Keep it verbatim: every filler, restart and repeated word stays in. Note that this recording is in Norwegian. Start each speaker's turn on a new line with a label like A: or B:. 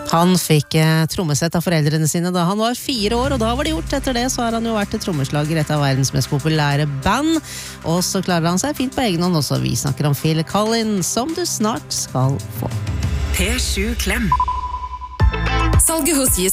A: Han fikk eh, trommesett av foreldrene sine da han var fire år, og da var det gjort. Etter det så har han jo vært et trommeslager i et av verdens mest populære band, og så klarer han seg fint på egen hånd også. Vi snakker om Phil Collins, som du snart skal få.
B: P sju Klem. Salget hos